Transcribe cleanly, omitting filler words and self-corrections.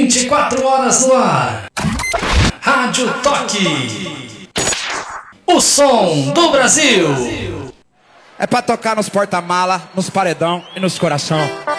24 horas no ar. Rádio Toque. O som do Brasil. É pra tocar nos porta-mala, nos paredão e nos coração.